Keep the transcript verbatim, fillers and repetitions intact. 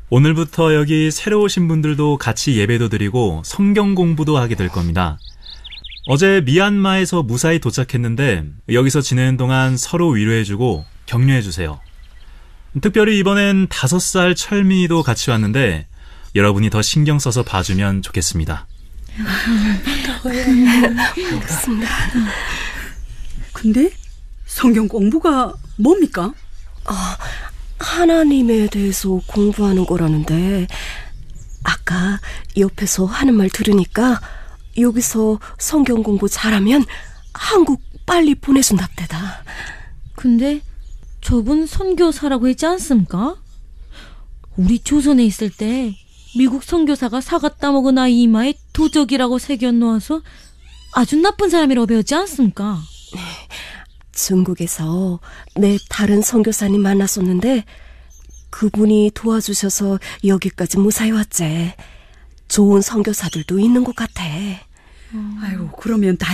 오늘부터 여기 새로 오신 분들도 같이 예배도 드리고 성경 공부도 하게 될 겁니다. 어제 미얀마에서 무사히 도착했는데 여기서 지내는 동안 서로 위로해주고 격려해주세요. 특별히 이번엔 다섯 살 철민이도 같이 왔는데 여러분이 더 신경 써서 봐주면 좋겠습니다. 그렇습니다. 근데 성경 공부가 뭡니까? 아, 하나님에 대해서 공부하는 거라는데 아까 옆에서 하는 말 들으니까 여기서 성경 공부 잘하면 한국 빨리 보내준답대다. 근데 저분 선교사라고 했지 않습니까? 우리 조선에 있을 때 미국 선교사가 사과 따먹은 아이 이마에 도적이라고 새겨놓아서 아주 나쁜 사람이라고 배웠지 않습니까? 중국에서 내 다른 선교사님 만났었는데 그분이 도와주셔서 여기까지 무사히 왔지. 좋은 선교사들도 있는 것 같아. 아이고, 그러면 다